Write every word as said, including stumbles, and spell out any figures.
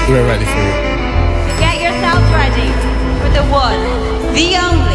We're ready for you. Get yourselves ready for the one, the only.